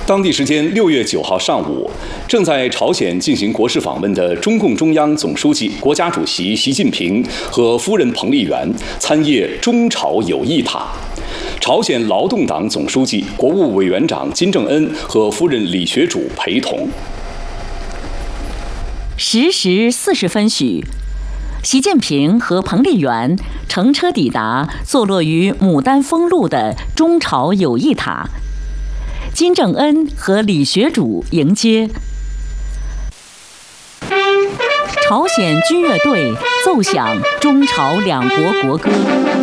当地时间6月9号上午，正在朝鲜进行国事访问的中共中央总书记、国家主席习近平和夫人彭丽媛参谒中朝友谊塔。朝鲜劳动党总书记、国务委员长金正恩和夫人李学主陪同。 10时40分许，习近平和彭丽媛乘车抵达坐落于牡丹峰路的中朝友谊塔。金正恩和李学主迎接。朝鲜军乐队奏响中朝两国国歌。